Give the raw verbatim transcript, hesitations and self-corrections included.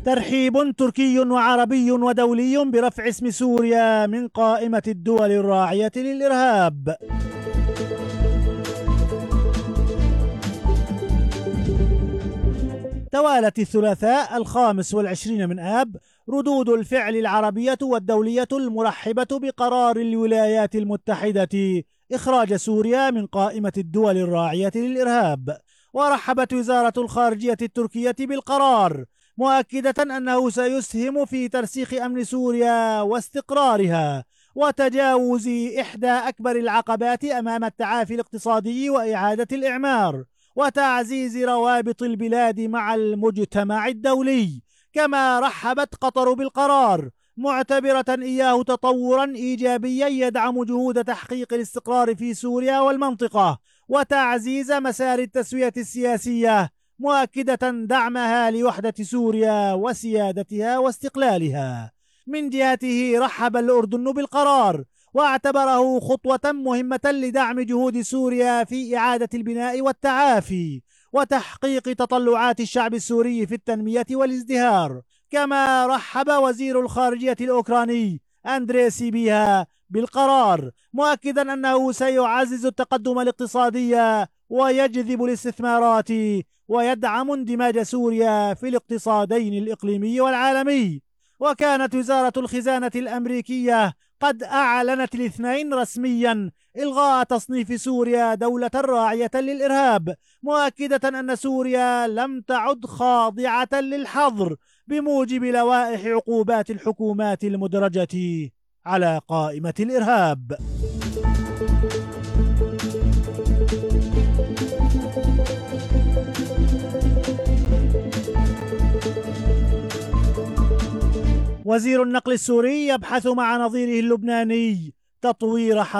ترحيب تركي وعربي ودولي برفع اسم سوريا من قائمة الدول الراعية للإرهاب. توالت الثلاثاء الخامس والعشرين من آب ردود الفعل العربية والدولية المرحبة بقرار الولايات المتحدة إخراج سوريا من قائمة الدول الراعية للإرهاب. ورحبت وزارة الخارجية التركية بالقرار، مؤكدة أنه سيسهم في ترسيخ أمن سوريا واستقرارها وتجاوز إحدى أكبر العقبات أمام التعافي الاقتصادي وإعادة الإعمار وتعزيز روابط البلاد مع المجتمع الدولي. كما رحبت قطر بالقرار، معتبرة إياه تطورا إيجابيا يدعم جهود تحقيق الاستقرار في سوريا والمنطقة وتعزيز مسار التسوية السياسية، مؤكدة دعمها لوحدة سوريا وسيادتها واستقلالها. من جهته رحب الأردن بالقرار واعتبره خطوة مهمة لدعم جهود سوريا في إعادة البناء والتعافي وتحقيق تطلعات الشعب السوري في التنمية والازدهار. كما رحب وزير الخارجية الأوكراني أندري سيبيها بالقرار، مؤكدا أنه سيعزز التقدم الاقتصادي ويجذب الاستثمارات ويدعم اندماج سوريا في الاقتصادين الإقليمي والعالمي. وكانت وزارة الخزانة الأمريكية قد أعلنت الاثنين رسميا إلغاء تصنيف سوريا دولة راعية للإرهاب، مؤكدة أن سوريا لم تعد خاضعة للحظر بموجب لوائح عقوبات الحكومات المدرجة على قائمة الإرهاب. وزير النقل السوري يبحث مع نظيره اللبناني تطوير